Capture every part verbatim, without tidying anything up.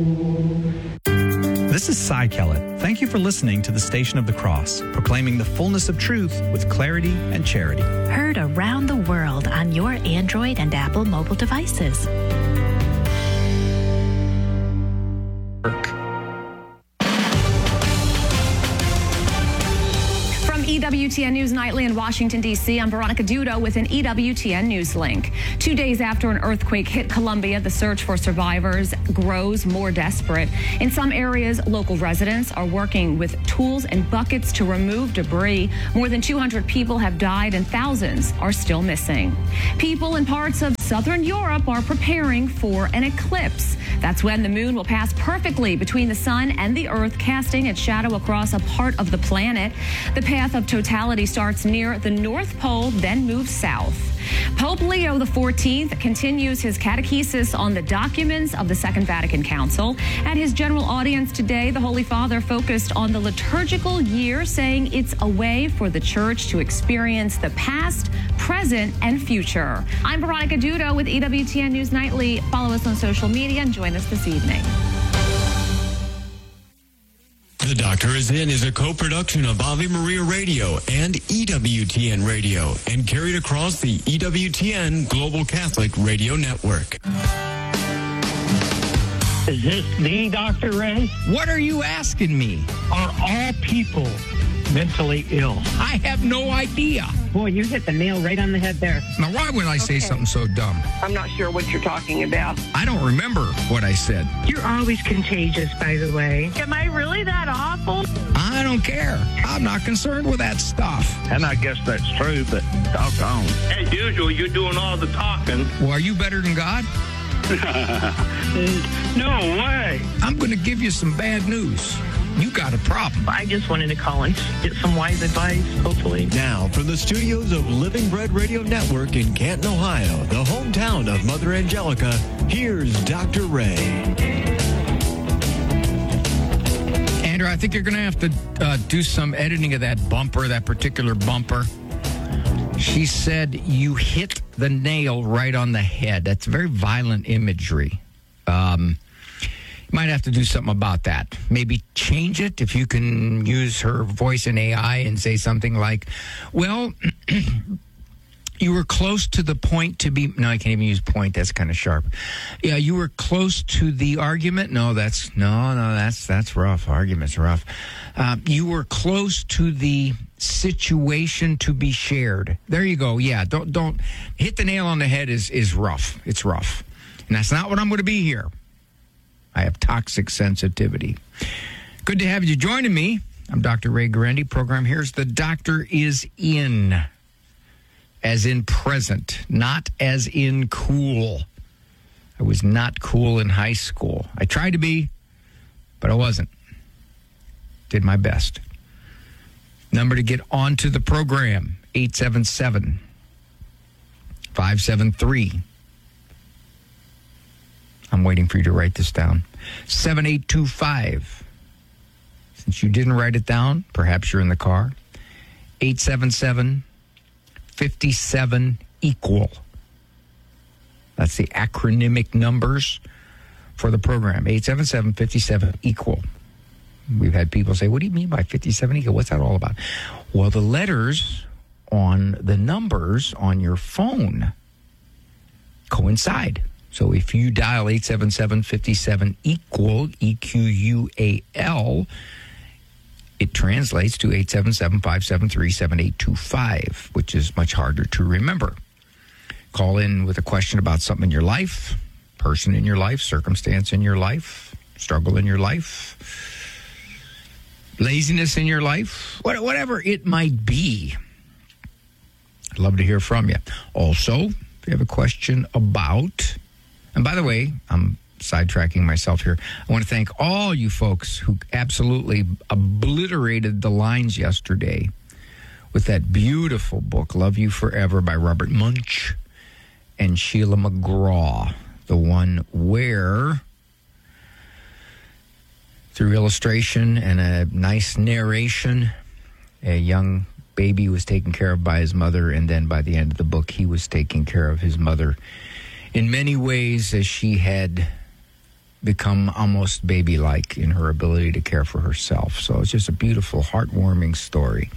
This is Cy Kellett. Thank you for listening to the Station of the Cross, proclaiming the fullness of truth with clarity and charity. Heard around the world on your Android and Apple mobile devices. E W T N News Nightly in Washington, D C, I'm Veronica Dudo with an E W T N News link. Two days after an earthquake hit Colombia, the search for survivors grows more desperate. In some areas, local residents are working with tools and buckets to remove debris. More than two hundred people have died and thousands are still missing. People in parts of southern Europe are preparing for an eclipse. That's when the moon will pass perfectly between the sun and the earth, casting its shadow across a part of the planet. The path of totality starts near the North Pole, then moves south. Pope Leo the fourteenth continues his catechesis on the documents of the Second Vatican Council. At his general audience today, the Holy Father focused on the liturgical year, saying it's a way for the Church to experience the past, present, and future. I'm Veronica Dudo with E W T N News Nightly. Follow us on social media and join us this evening. The Doctor Is In is a co-production of Ave Maria Radio and E W T N Radio and carried across the E W T N Global Catholic Radio Network. Is this the Doctor Ray? What are you asking me? Are all people mentally ill? I have no idea. Boy, you hit the nail right on the head there. Now, why would I say Okay. something so dumb? I'm not sure what you're talking about. I don't remember what I said. You're always contagious, by the way. Am I really that awful? I don't care. I'm not concerned with that stuff. And I guess that's true, but doggone. As usual, you're doing all the talking. Well, are you better than God? No way. I'm going to give you some bad news. You got a problem. I just wanted to call and get some wise advice, hopefully. Now, from the studios of Living Bread Radio Network in Canton, Ohio, the hometown of Mother Angelica, here's Doctor Ray. Andrew, I think you're going to have to uh, do some editing of that bumper, that particular bumper. She said you hit the nail right on the head. That's very violent imagery. Um, you might have to do something about that. Maybe change it if you can use her voice in A I and say something like, well, you were close to the point to be... No, I can't even use point. That's kind of sharp. Yeah, you were close to the argument. No, that's... No, no, that's that's rough. Argument's rough. Uh, you were close to the situation to be shared. There you go. Yeah, don't... don't hit the nail on the head is, is rough. It's rough. And that's not what I'm going to be here. I have toxic sensitivity. Good to have you joining me. I'm Doctor Ray Guarendi. Program Here's the Doctor Is In. As in present, not as in cool. I was not cool in high school. I tried to be, but I wasn't. Did my best. Number to get onto the program, eight seven seven, five seven three. I'm waiting for you to write this down. seven eight two five. Since you didn't write it down, perhaps you're in the car. eight seven seven, five seven, equal. That's the acronymic numbers for the program. eight seven seven, five seven, equal. We've had people say, what do you mean by fifty-seven equal? What's that all about? Well, the letters on the numbers on your phone coincide. So if you dial eight seven seven, five seven, equal, E Q U A L, it translates to eight seven seven, five seven three, seven eight two five, which is much harder to remember. Call in with a question about something in your life, person in your life, circumstance in your life, struggle in your life, laziness in your life, whatever it might be. I'd love to hear from you. Also, if you have a question about... And by the way, I'm sidetracking myself here. I want to thank all you folks who absolutely obliterated the lines yesterday with that beautiful book, Love You Forever by Robert Munch and Sheila McGraw, the one where, through illustration and a nice narration, a young baby was taken care of by his mother, and then by the end of the book, he was taking care of his mother in many ways as she had become almost baby-like in her ability to care for herself. So it's just a beautiful, heartwarming story.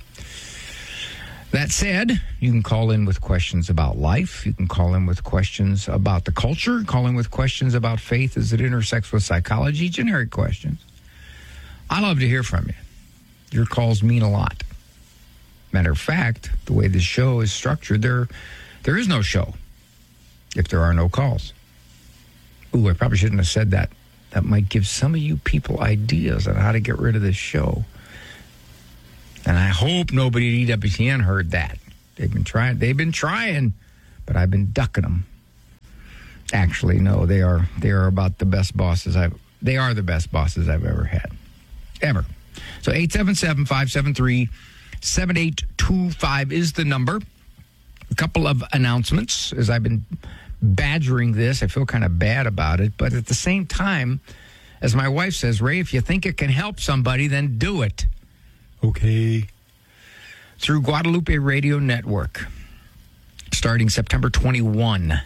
That said, you can call in with questions about life. You can call in with questions about the culture. Call in with questions about faith as it intersects with psychology. Generic questions. I love to hear from you. Your calls mean a lot. Matter of fact, the way this show is structured, there, there is no show if there are no calls. Ooh, I probably shouldn't have said that. That might give some of you people ideas on how to get rid of this show. And I hope nobody at E W T N heard that. They've been trying, they've been trying, but I've been ducking them. Actually, no, they are they are about the best bosses I've they are the best bosses I've ever had. Ever. So eight seven seven, five seven three, seven eight two five is the number. A couple of announcements as I've been badgering this. I feel kind of bad about it, but at the same time, as my wife says, Ray, if you think it can help somebody, then do it. Okay. Through Guadalupe Radio Network, starting September twenty-first,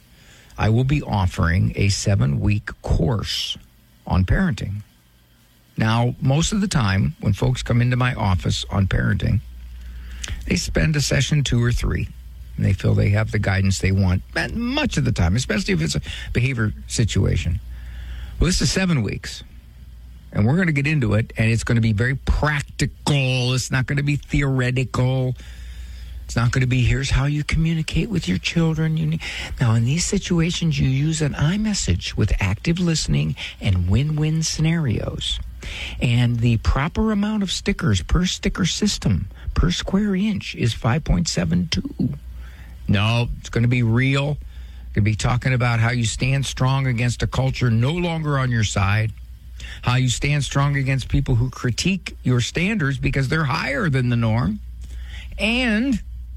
I will be offering a seven-week course on parenting. Now, most of the time, when folks come into my office on parenting, they spend a session two or three, and they feel they have the guidance they want much of the time, especially if it's a behavior situation. Well, this is seven weeks. And we're going to get into it, and it's going to be very practical. It's not going to be theoretical. It's not going to be, here's how you communicate with your children. You need... Now, in these situations, you use an iMessage with active listening and win-win scenarios. And the proper amount of stickers per sticker system, per square inch, is five point seven two. No, it's going to be real. Going to be talking about how you stand strong against a culture no longer on your side. How you stand strong against people who critique your standards because they're higher than the norm. And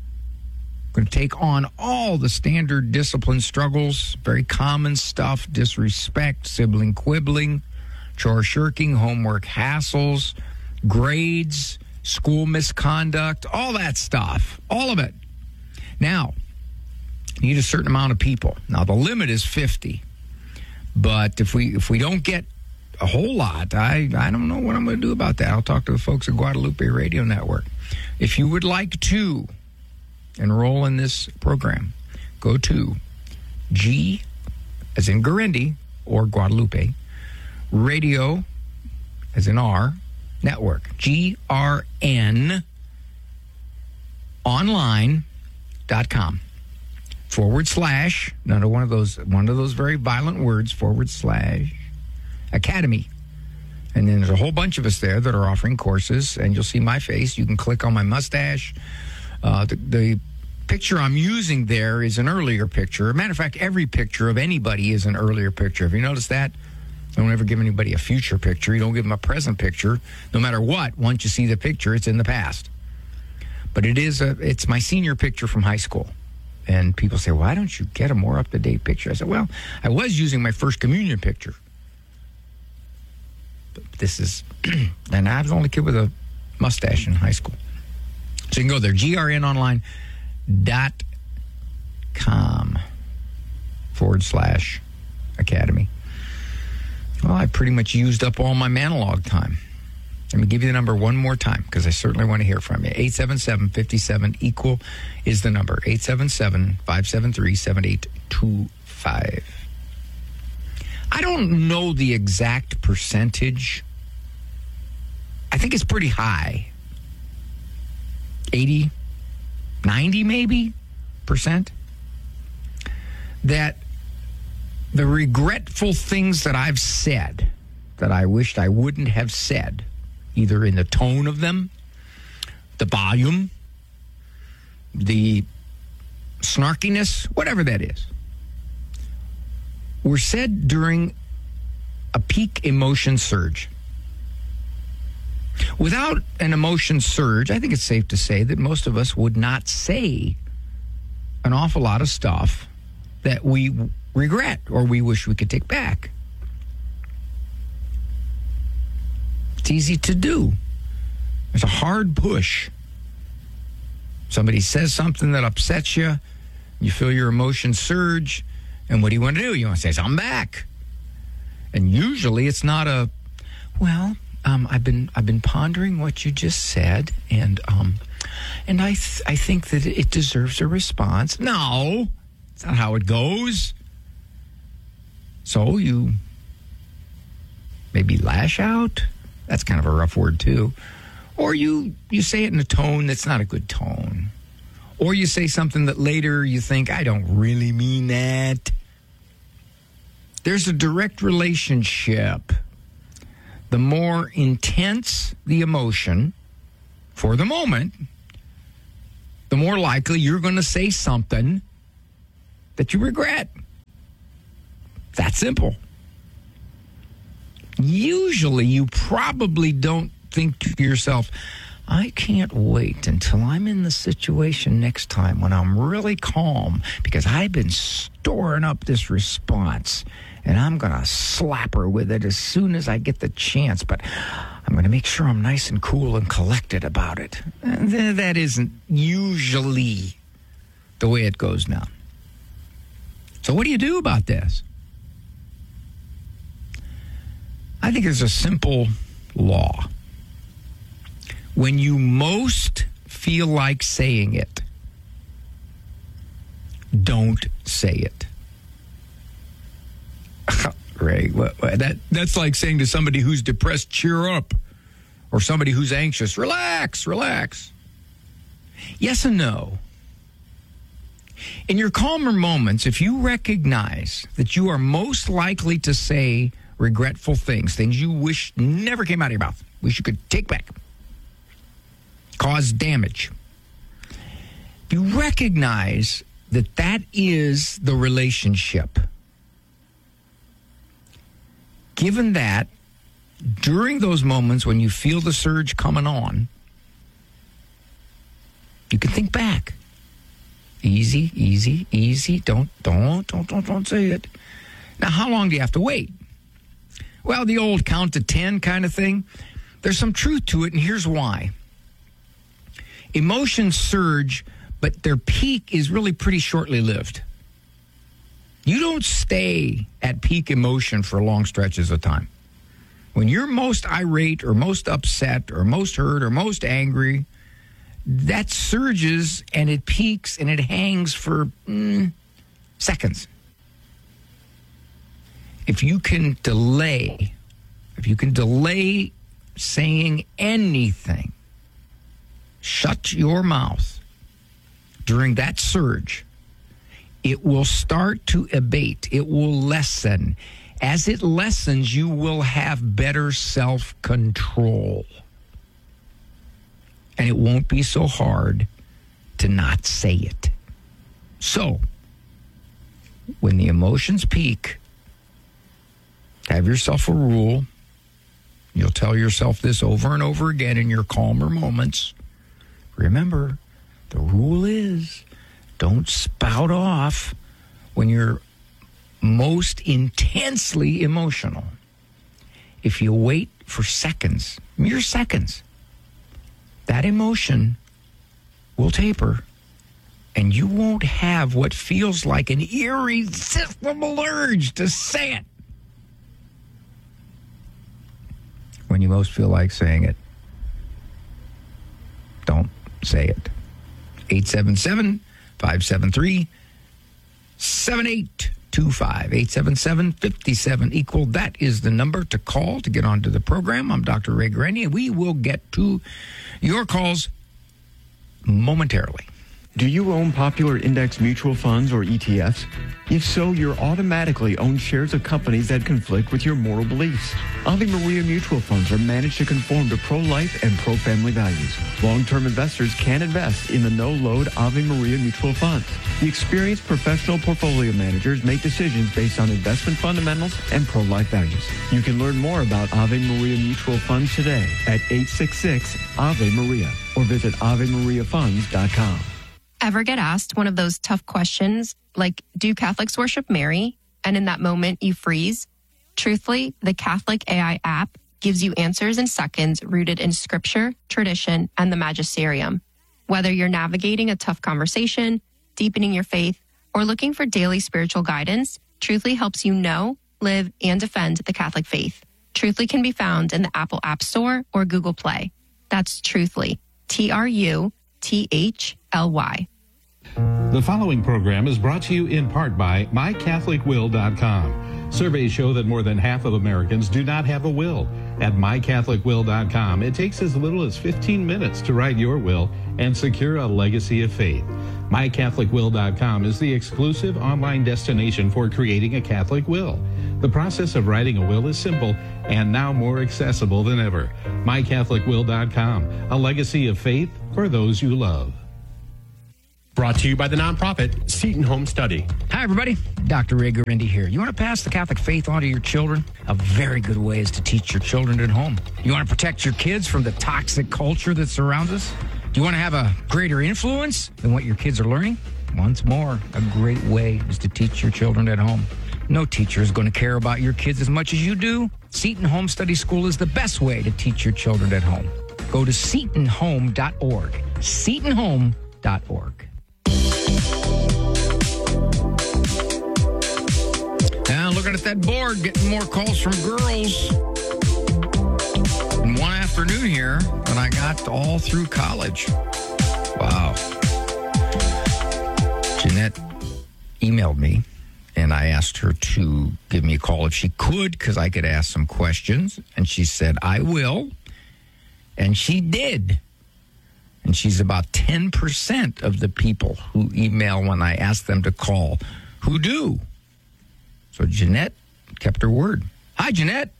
I'm going to take on all the standard discipline struggles, very common stuff, disrespect, sibling quibbling, chore shirking, homework hassles, grades, school misconduct, all that stuff, all of it. Now, you need a certain amount of people. Now, the limit is fifty. But if we if we don't get a whole lot, I, I don't know what I'm going to do about that. I'll talk to the folks at Guadalupe Radio Network. If you would like to enroll in this program, go to G, as in Guarendi, or Guadalupe, Radio, as in R, Network, G R N, online dot com, forward slash, another one of those, one of those very violent words, forward slash, Academy. And then there's a whole bunch of us there that are offering courses, and you'll see my face. You can click on my mustache. Uh, the, the picture I'm using there is an earlier picture. As a matter of fact, every picture of anybody is an earlier picture. Have you noticed that? Don't ever give anybody a future picture. You don't give them a present picture. No matter what, once you see the picture, it's in the past. But it is a, it's my senior picture from high school. And people say, why don't you get a more up-to-date picture? I said, well, I was using my first communion picture. This is, and I was the only kid with a mustache in high school. So you can go there, G R N online dot com forward slash academy. Well, I pretty much used up all my Manilog time. Let me give you the number one more time, because I certainly want to hear from you. eight seven seven, five seven, equal is the number. eight seven seven, five seven three, seven eight two five. I don't know the exact percentage. I think it's pretty high. eighty, ninety maybe percent. That the regretful things that I've said that I wished I wouldn't have said, either in the tone of them, the volume, the snarkiness, whatever that is, were said during a peak emotion surge. Without an emotion surge, I think it's safe to say that most of us would not say an awful lot of stuff that we regret or we wish we could take back. It's easy to do. There's a hard push. Somebody says something that upsets you, you feel your emotions surge, and what do you want to do? You want to say something back. And usually it's not a, well, um, I've been I've been pondering what you just said, and um, and I th- I think that it deserves a response. No, that's not how it goes. So you maybe lash out. That's kind of a rough word too. Or you you say it in a tone that's not a good tone. Or you say something that later you think, I don't really mean that. There's a direct relationship. The more intense the emotion for the moment, the more likely you're going to say something that you regret. That simple. Usually you probably don't think to yourself, I can't wait until I'm in the situation next time when I'm really calm because I've been storing up this response and I'm going to slap her with it as soon as I get the chance. But I'm going to make sure I'm nice and cool and collected about it. And that isn't usually the way it goes now. So what do you do about this? I think there's a simple law. When you most feel like saying it, don't say it. Ray, that, that's like saying to somebody who's depressed, cheer up. Or somebody who's anxious, relax, relax. Yes and no. In your calmer moments, if you recognize that you are most likely to say regretful things, things you wish never came out of your mouth, wish you could take back, cause damage. You recognize that that is the relationship. Given that, during those moments when you feel the surge coming on, you can think back. Easy, easy, easy. Don't, don't, don't, don't, don't say it. Now, how long do you have to wait? Well, the old count to ten kind of thing. There's some truth to it, and here's why. Emotions surge, but their peak is really pretty shortly lived. You don't stay at peak emotion for long stretches of time. When you're most irate or most upset or most hurt or most angry, that surges and it peaks and it hangs for mm, seconds. If you can delay, if you can delay saying anything, shut your mouth during that surge, it will start to abate. It will lessen. As it lessens, you will have better self-control. And it won't be so hard to not say it. So, when the emotions peak, have yourself a rule. You'll tell yourself this over and over again in your calmer moments. Remember, the rule is don't spout off when you're most intensely emotional. If you wait for seconds, mere seconds, that emotion will taper and you won't have what feels like an irresistible urge to say it when you most feel like saying it. Don't say it. eight seven seven, five seven three, seven eight two five. eight seven seven, five seven, equal. That is the number to call to get onto the program. I'm Doctor Ray Guarini, and we will get to your calls momentarily. Do you own popular index mutual funds or E T Fs? If so, you're automatically own shares of companies that conflict with your moral beliefs. Ave Maria mutual funds are managed to conform to pro-life and pro-family values. Long-term investors can invest in the no-load Ave Maria mutual funds. The experienced professional portfolio managers make decisions based on investment fundamentals and pro-life values. You can learn more about Ave Maria mutual funds today at eight six six, A V E Maria or visit ave maria funds dot com. Ever get asked one of those tough questions like, do Catholics worship Mary? And in that moment you freeze? Truthfully, the Catholic A I app gives you answers in seconds rooted in scripture, tradition, and the magisterium. Whether you're navigating a tough conversation, deepening your faith, or looking for daily spiritual guidance, Truthfully helps you know, live, and defend the Catholic faith. Truthly can be found in the Apple App Store or Google Play. That's Truthly, T R U T H L Y. The following program is brought to you in part by my catholic will dot com. Surveys show that more than half of Americans do not have a will. At my catholic will dot com, it takes as little as fifteen minutes to write your will and secure a legacy of faith. my catholic will dot com is the exclusive online destination for creating a Catholic will. The process of writing a will is simple and now more accessible than ever. my catholic will dot com, a legacy of faith for those you love. Brought to you by the nonprofit Seton Home Study. Hi, everybody. Doctor Ray Guarendi here. You want to pass the Catholic faith on to your children? A very good way is to teach your children at home. You want to protect your kids from the toxic culture that surrounds us? Do you want to have a greater influence than what your kids are learning? Once more, a great way is to teach your children at home. No teacher is going to care about your kids as much as you do. Seton Home Study School is the best way to teach your children at home. Go to seton home dot org. seton home dot org. Now, looking at that board, getting more calls from girls. In one afternoon here, and I got all through college. Wow. Jeanette emailed me, and I asked her to give me a call if she could, because I could ask some questions. And she said, I will. And she did. And she's about ten percent of the people who email when I ask them to call who do. So Jeanette kept her word. Hi, Jeanette.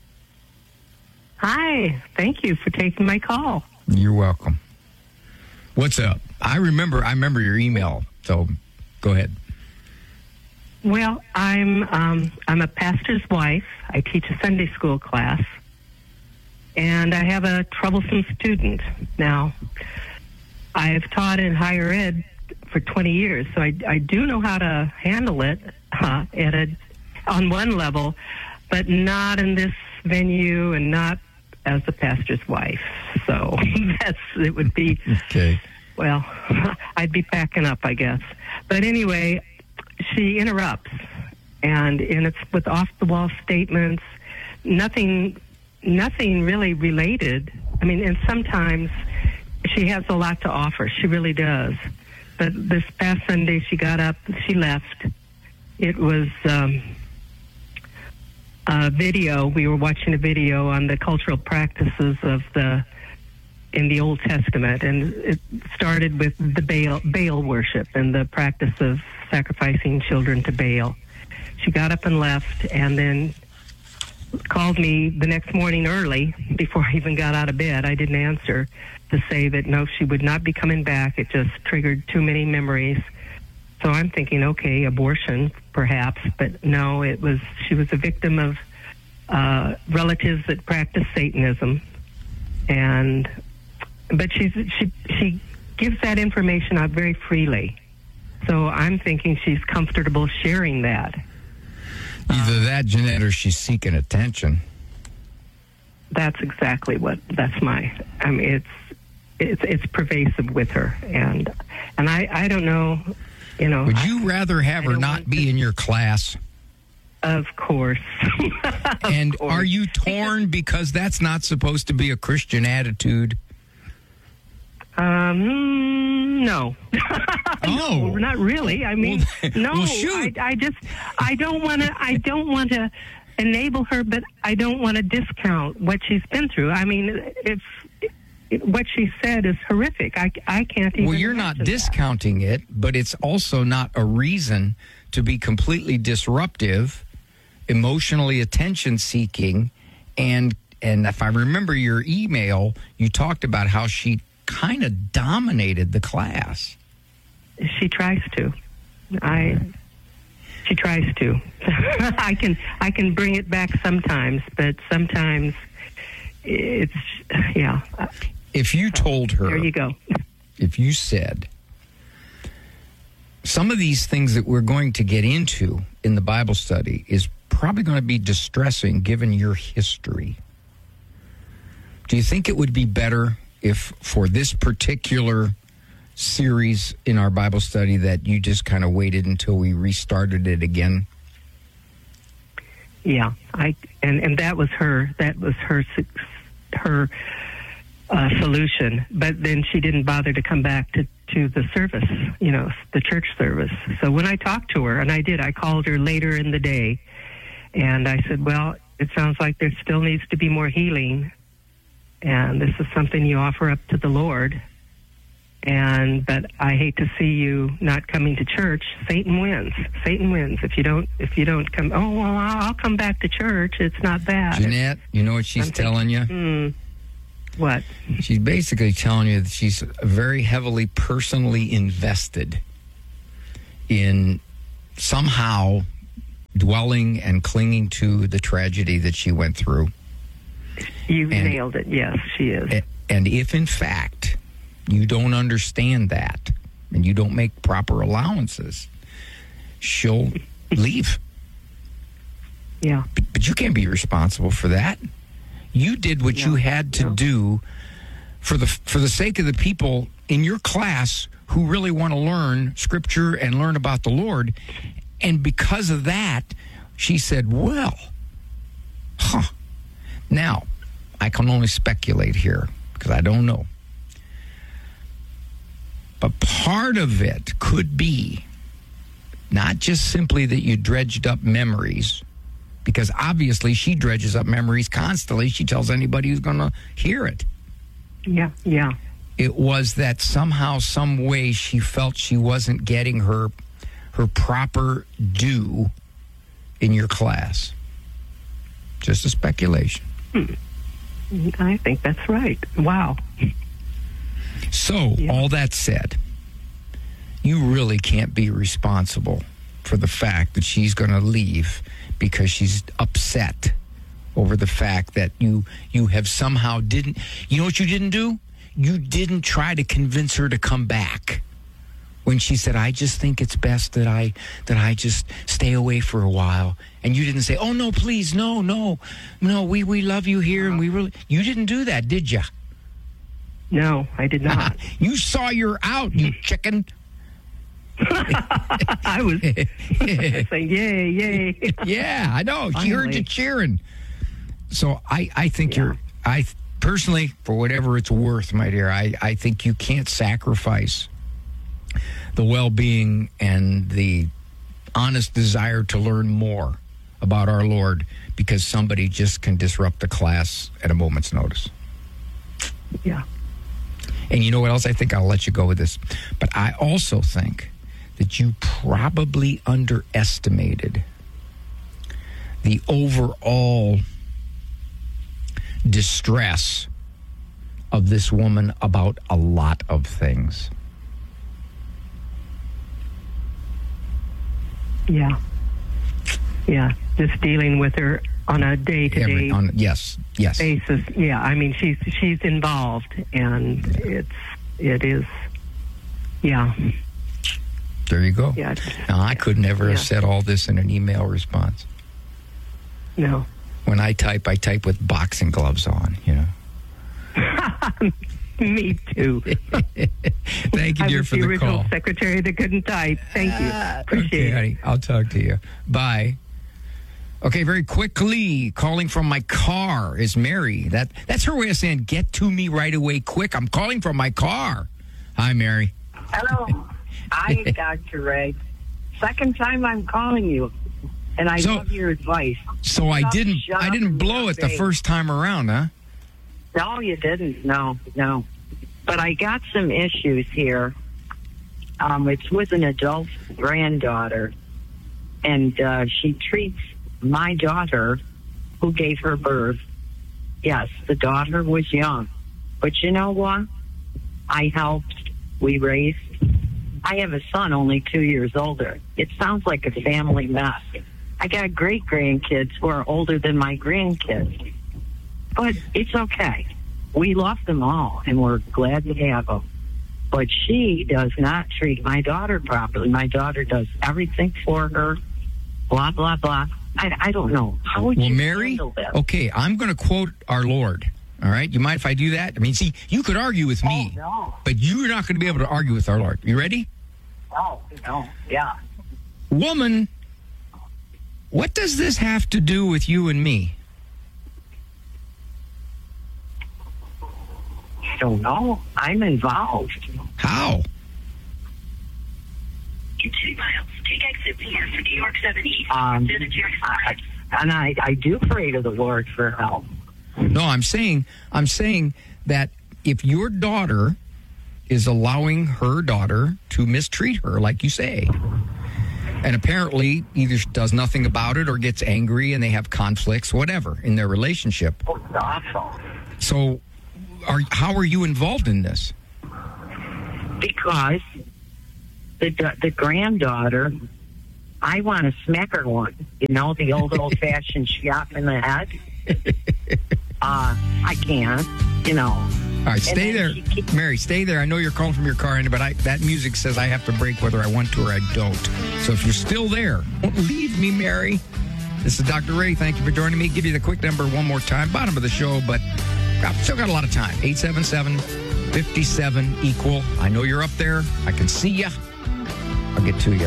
Hi. Thank you for taking my call. You're welcome. What's up? I remember I remember your email, so go ahead. Well, I'm um, I'm a pastor's wife. I teach a Sunday school class, and I have a troublesome student now. I've taught in higher ed for twenty years, so I, I do know how to handle it uh, at a on one level, but not in this venue and not as a pastor's wife. So that's it would be okay. Well, I'd be packing up, I guess. But anyway, she interrupts, and and it's with off the wall statements, nothing, nothing really related. I mean, and sometimes she has a lot to offer. She really does. But this past Sunday, she got up, she left. It was um, a video. We were watching a video on the cultural practices of the in the Old Testament, and it started with the Baal, Baal worship and the practice of sacrificing children to Baal. She got up and left, and then called me the next morning early, before I even got out of bed. I didn't answer, to say that no, she would not be coming back. It just triggered too many memories. So I'm thinking, okay, abortion, perhaps, but no, it was she was a victim of uh, relatives that practice Satanism, and but she's she she gives that information out very freely. So I'm thinking she's comfortable sharing that. Either that, Jeanette, or she's seeking attention. That's exactly what. That's my. I mean, it's it's it's pervasive with her, and and I I don't know. You know, would you rather have her not be in your class? Of course. of and course. Are you torn because that's not supposed to be a Christian attitude? Um, no. Oh, no, not really. I mean, well, no. Well, shoot. I, I just, I don't want to. I don't want to enable her, but I don't want to discount what she's been through. I mean, if. What she said is horrific. I, I can't even. Well, you're not discounting that. it, but it's also not a reason to be completely disruptive, emotionally attention-seeking, and and if I remember your email, you talked about how she kind of dominated the class. She tries to. I. She tries to. I can I can bring it back sometimes, but sometimes it's yeah. If you told her, there you go. If you said, some of these things that we're going to get into in the Bible study is probably going to be distressing given your history. Do you think it would be better if for this particular series in our Bible study that you just kind of waited until we restarted it again? Yeah, I and, and that was her that was her her uh, solution. But then she didn't bother to come back to, to the service, you know, the church service. So when I talked to her, and I did, I called her later in the day, and I said, well, it sounds like there still needs to be more healing, and this is something you offer up to the Lord. And but I hate to see you not coming to church. Satan wins. Satan wins if you don't. If you don't come. Oh well, I'll come back to church. It's not bad. Jeanette, you know what she's I'm telling thinking, you? Hmm, what? She's basically telling you that she's very heavily personally invested in somehow dwelling and clinging to the tragedy that she went through. You and, nailed it. Yes, she is. And if in fact you don't understand that and you don't make proper allowances, she'll leave. Yeah. But, but you can't be responsible for that. You did what no, you had to no. do for the for the sake of the people in your class who really want to learn Scripture and learn about the Lord. And because of that, she said, well, huh. Now, I can only speculate here because I don't know. But part of it could be not just simply that you dredged up memories, because obviously she dredges up memories constantly. She tells anybody who's going to hear it. Yeah, yeah. It was that somehow, some way, she felt she wasn't getting her her proper due in your class. Just a speculation. Hmm. I think that's right. Wow. So, yeah. All that said, you really can't be responsible for the fact that she's going to leave because she's upset over the fact that you you have somehow didn't... You know what you didn't do? You didn't try to convince her to come back. When she said, I just think it's best that I that I just stay away for a while. And you didn't say, oh, no, please, no, no. No, we, we love you here, and we really... You didn't do that, did you? No, I did not. You saw you're out, you chicken. I was saying, yay, yay. Yeah, I know. She Finally. heard you cheering. So I, I think yeah. you're... I personally, for whatever it's worth, my dear, I, I think you can't sacrifice the well-being and the honest desire to learn more about our Lord because somebody just can disrupt the class at a moment's notice. Yeah. And you know what else? I think I'll let you go with this. But I also think that you probably underestimated the overall distress of this woman about a lot of things. Yeah. Yeah. Just dealing with her on a day-to-day Every, on, yes, yes. basis. Yeah, I mean, she's she's involved, and it's it is, yeah. There you go. Yeah. Now, I could never yeah. have said all this in an email response. No. When I type, I type with boxing gloves on, you know. Me too. Thank you, dear, I was for the the original call. secretary that couldn't type. Thank you. Appreciate okay, it. honey, I'll talk to you. Bye. Okay, very quickly, calling from my car is Mary. That That's her way of saying, get to me right away, quick. I'm calling from my car. Hi, Mary. Hello. Hi, Doctor Ray. Second time I'm calling you, and I so, love your advice. So I Shut didn't up I didn't blow it the face. first time around, huh? No, you didn't. No, no. But I got some issues here. Um, it's with an adult granddaughter, and uh, she treats my daughter, who gave her birth. Yes, the daughter was young. But you know what? I helped. We raised. I have a son only two years older. It sounds like a family mess. I got great grandkids who are older than my grandkids. But it's okay. We love them all, and we're glad to have them. But she does not treat my daughter properly. My daughter does everything for her, blah, blah, blah. I, I don't know. How would well, you Mary, handle this? Okay, I'm going to quote our Lord. All right? You mind if I do that? I mean, see, you could argue with me, Oh, no. but you're not going to be able to argue with our Lord. You ready? No, no, yeah. Woman, What does this have to do with you and me? I don't know. I'm involved. How? In two miles, take exit four for New York seven East. Um, I, and I, I do pray to the Lord for help. No, I'm saying, I'm saying that if your daughter is allowing her daughter to mistreat her, like you say, and apparently either does nothing about it or gets angry and they have conflicts, whatever, in their relationship. Oh, it's awful. So, are how are you involved in this? Because the the granddaughter, I want to smack her one. You know, the old old-fashioned shot in the head. Uh, I can't, you know. All right, stay there. Keeps- Mary, stay there. I know you're calling from your car, but I, that music says I have to break whether I want to or I don't. So if you're still there, don't leave me, Mary. This is Doctor Ray. Thank you for joining me. Give you the quick number one more time. Bottom of the show, but I've still got a lot of time. eight seven seven, five seven, equal. I know you're up there. I can see you. I'll get to you.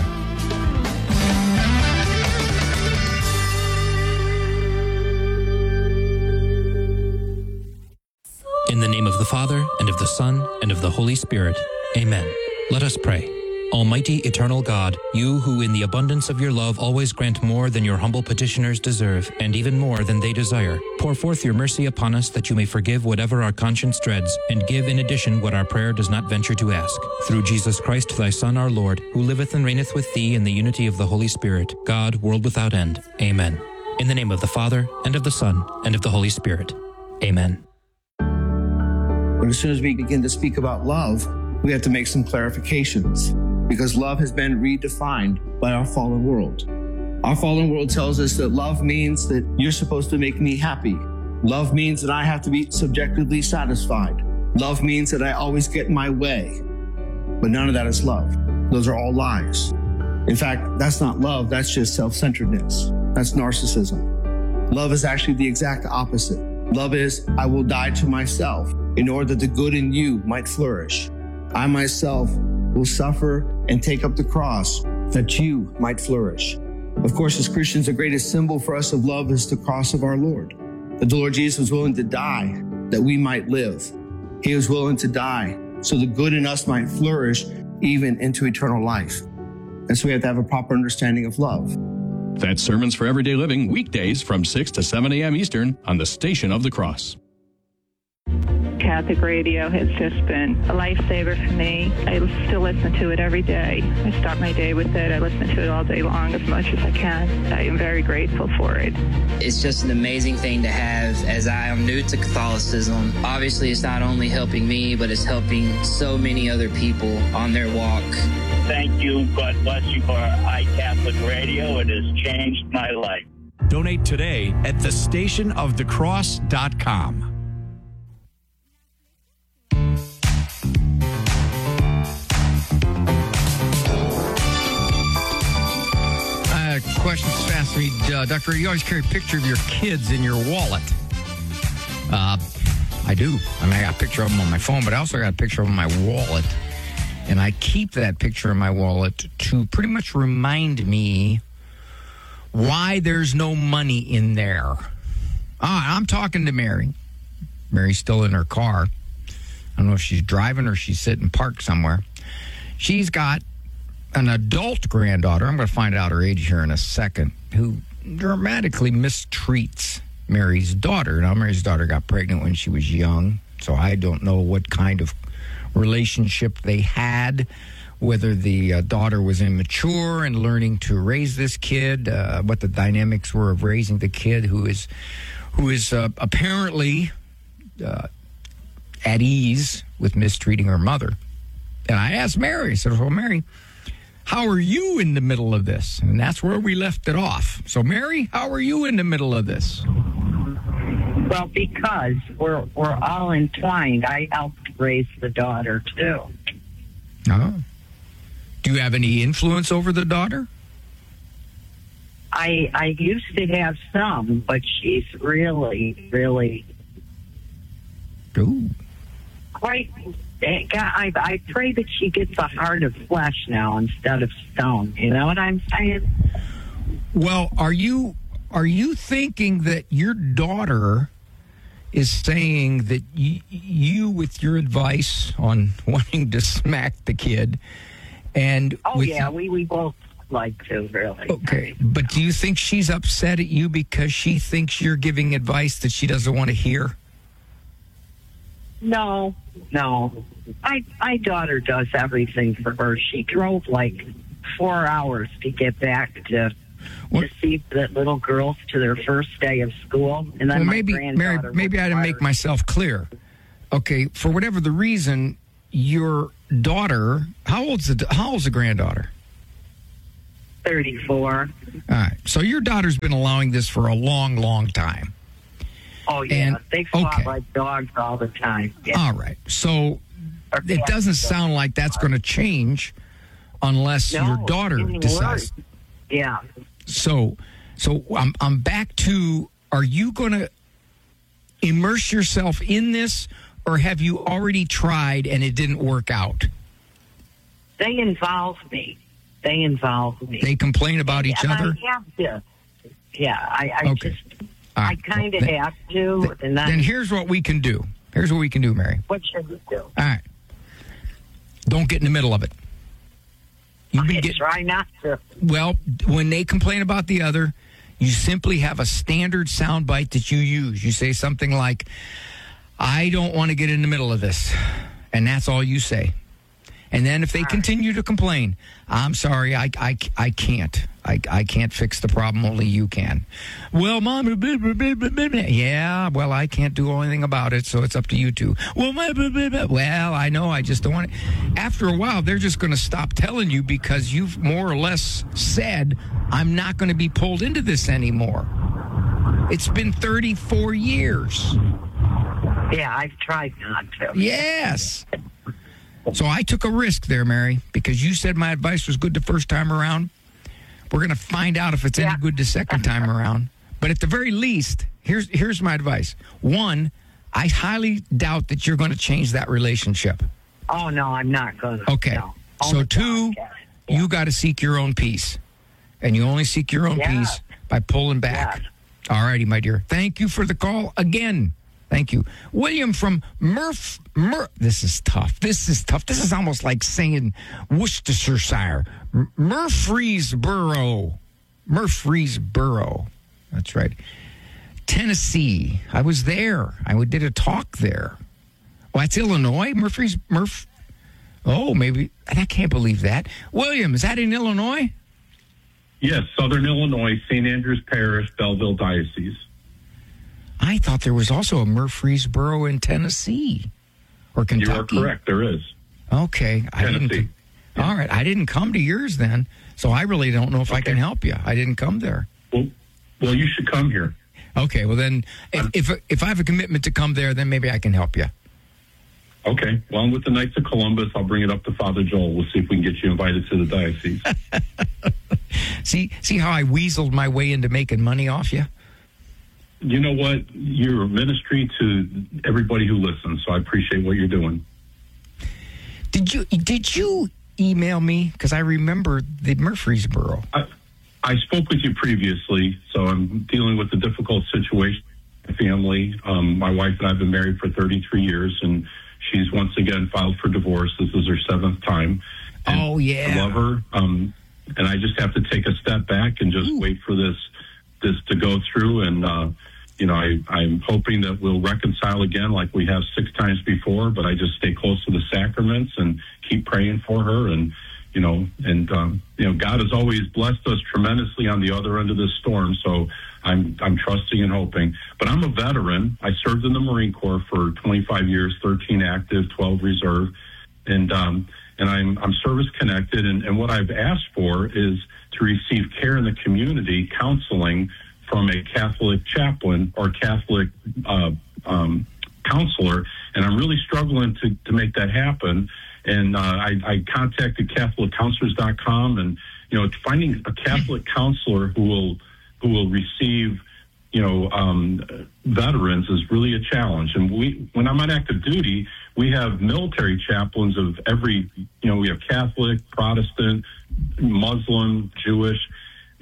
In the name of the Father, and of the Son, and of the Holy Spirit. Amen. Let us pray. Almighty, eternal God, you who in the abundance of your love always grant more than your humble petitioners deserve, and even more than they desire, pour forth your mercy upon us that you may forgive whatever our conscience dreads, and give in addition what our prayer does not venture to ask. Through Jesus Christ, thy Son, our Lord, who liveth and reigneth with thee in the unity of the Holy Spirit, God, world without end. Amen. In the name of the Father, and of the Son, and of the Holy Spirit. Amen. But as soon as we begin to speak about love, we have to make some clarifications because love has been redefined by our fallen world. Our fallen world tells us that love means that you're supposed to make me happy. Love means that I have to be subjectively satisfied. Love means that I always get my way. But none of that is love. Those are all lies. In fact, that's not love. That's just self-centeredness. That's narcissism. Love is actually the exact opposite. Love is, I will die to myself in order that the good in you might flourish. I myself will suffer and take up the cross that you might flourish. Of course, as Christians, the greatest symbol for us of love is the cross of our Lord. That the Lord Jesus was willing to die that we might live. He was willing to die so the good in us might flourish even into eternal life. And so we have to have a proper understanding of love. That's Sermons for Everyday Living, weekdays from six to seven a.m. Eastern on the Station of the Cross. Catholic radio has just been a lifesaver for me. I still listen to it every day. I start my day with it. I listen to it all day long as much as I can. I am very grateful for it. It's just an amazing thing to have as I am new to Catholicism. Obviously, it's not only helping me, but it's helping so many other people on their walk. Thank you. God bless you for iCatholic Radio. It has changed my life. Donate today at the station of the cross dot com. Uh, questions fast read. Uh, Doctor, you always carry a picture of your kids in your wallet. Uh, I do. I mean, I got a picture of them on my phone, but I also got a picture of them in my wallet. And I keep that picture in my wallet to pretty much remind me why there's no money in there. Ah, I'm talking to Mary. Mary's still in her car. I don't know if she's driving or she's sitting parked somewhere. She's got an adult granddaughter, I'm going to find out her age here in a second, who dramatically mistreats Mary's daughter. Now, Mary's daughter got pregnant when she was young, so I don't know what kind of relationship they had, whether the uh, daughter was immature and learning to raise this kid, uh, what the dynamics were of raising the kid who is who is uh, apparently uh, at ease with mistreating her mother. And I asked Mary, I said, well, Mary, how are you in the middle of this? And that's where we left it off. So, Mary, how are you in the middle of this? Well, because we're we're all entwined. I helped raise the daughter, too. Oh. Do you have any influence over the daughter? I I used to have some, but she's really, really Ooh. quite... I, I pray that she gets a heart of flesh now instead of stone. You know what I'm saying? Well, are you are you thinking that your daughter is saying that y- you, with your advice on wanting to smack the kid, and Oh, with, yeah, we, we both like to, really. okay, but do you think she's upset at you because she thinks you're giving advice that she doesn't want to hear? No, no. My, my daughter does everything for her. She drove like four hours to get back to, to see the little girls to their first day of school. And then Well, my maybe, Mary, granddaughter maybe I didn't make myself clear. Okay, for whatever the reason, your daughter, how old's the how old's the granddaughter? thirty-four. All right, so your daughter's been allowing this for a long, long time. Oh, yeah. And- they fought okay. like dogs all the time. Yeah. All right, so it doesn't sound like that's going to change unless No, your daughter it's getting decides. worse. Yeah. So, so I'm I'm back to: are you going to immerse yourself in this, or have you already tried and it didn't work out? They involve me. They involve me. They complain about each and other. I have to. Yeah, I, I Okay. just, All I right. kind of Then- have to. and then, Then here's what we can do. Here's what we can do, Mary. what should we do? All right. Don't get in the middle of it. You've been I getting, try not to. well, when they complain about the other, you simply have a standard sound bite that you use. You say something like, I don't want to get in the middle of this. And that's all you say. And then if they continue to complain, I'm sorry, I, I, I can't. I, I can't fix the problem. Only you can. Well, Mom, blah, blah, blah, blah, blah. Yeah, well, I can't do anything about it, so it's up to you two. Well, blah, blah, blah, blah. Well, I know, I just don't want it. After a while, they're just going to stop telling you because you've more or less said, I'm not going to be pulled into this anymore. It's been thirty-four years. Yeah, I've tried not to. Yes. So I took a risk there, Mary, because you said my advice was good the first time around. We're going to find out if it's any good the second time around. But at the very least, here's here's my advice. One, I highly doubt that you're going to change that relationship. Oh, no, I'm not going to. Okay. No. So two, you got to seek your own peace. And you only seek your own Yeah. peace by pulling back. All righty, my dear. Thank you for the call again. Thank you. William from Murph. Mur- this is tough. This is tough. This is almost like saying Worcestershire. M- Murfreesboro. Murfreesboro. That's right. Tennessee. I was there. I did a talk there. Well, that's Illinois. Murfrees. Murph. Oh, maybe. I can't believe that. William, is that in Illinois? Yes, Southern Illinois, Saint Andrews Parish, Belleville Diocese. I thought there was also a Murfreesboro in Tennessee or Kentucky. You are correct. There is. Okay. I Tennessee. didn't. All right. I didn't come to yours then, so I really don't know if I can help you. I didn't come there. Well, well, you should come here. Okay. Well, then, if if, if I have a commitment to come there, then maybe I can help you. Okay. Well, I'm with the Knights of Columbus. I'll bring it up to Father Joel. We'll see if we can get you invited to the diocese. see, see how I weaseled my way into making money off you? You know what? You're a ministry to everybody who listens, so I appreciate what you're doing. Did you did you email me? Because I remember the Murfreesboro. I, I spoke with you previously, so I'm dealing with a difficult situation. My family, um, my wife and I have been married for thirty-three years, and she's once again filed for divorce. This is her seventh time. And oh yeah, I love her, um, and I just have to take a step back and just Ooh. wait for this this to go through. And uh, you know, I, I'm hoping that we'll reconcile again, like we have six times before. But I just stay close to the sacraments and keep praying for her. And you know, and um, you know, God has always blessed us tremendously on the other end of this storm. So I'm I'm trusting and hoping. But I'm a veteran. I served in the Marine Corps for twenty-five years, thirteen active, twelve reserve, and um, and I'm I'm service connected. And, and what I've asked for is to receive care in the community, counseling from a Catholic chaplain or Catholic uh, um, counselor. And I'm really struggling to to make that happen. And uh, I, I contacted Catholic Counselors dot com, and you know, finding a Catholic counselor who will who will receive, you know, um, veterans is really a challenge. And we, when I'm on active duty, we have military chaplains of every, you know, we have Catholic, Protestant, Muslim, Jewish,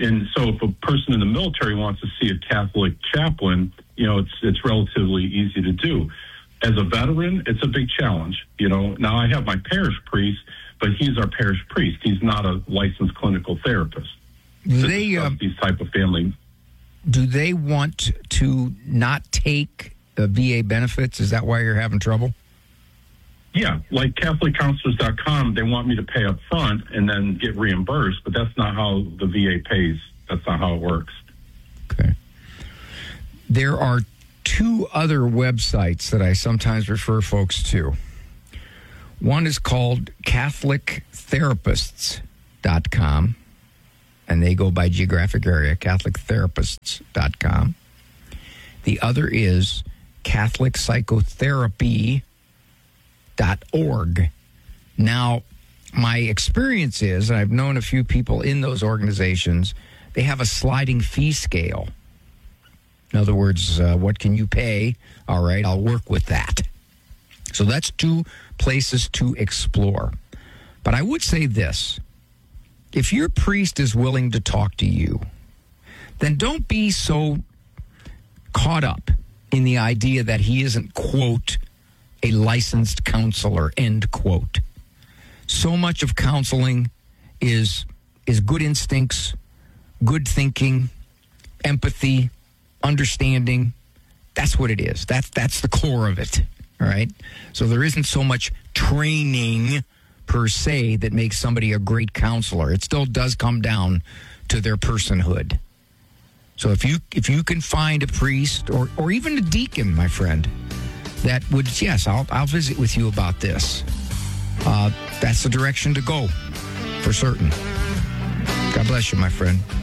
And so if a person in the military wants to see a Catholic chaplain, you know, it's it's relatively easy to do. As a veteran, it's a big challenge. You know, now I have my parish priest, but he's our parish priest. He's not a licensed clinical therapist. Do they uh, these type of family? Do they want to not take the V A benefits? Is that why you're having trouble? Yeah, like Catholic Counselors dot com, they want me to pay up front and then get reimbursed, but that's not how the V A pays. That's not how it works. Okay. There are two other websites that I sometimes refer folks to. One is called Catholic Therapists dot com, and they go by geographic area, Catholic Therapists dot com. The other is Catholic Psychotherapy dot org. Now, my experience is, and I've known a few people in those organizations, they have a sliding fee scale. In other words, uh, what can you pay? All right, I'll work with that. So that's two places to explore. But I would say this. If your priest is willing to talk to you, then don't be so caught up in the idea that he isn't, quote, a licensed counselor, end quote. So much of counseling is is good instincts, good thinking, empathy, understanding. That's what it is. That's that's the core of it. All right. So there isn't so much training per se that makes somebody a great counselor. It still does come down to their personhood. So if you if you can find a priest or or even a deacon, my friend, that would, yes, I'll I'll visit with you about this. Uh, that's the direction to go, for certain. God bless you, my friend.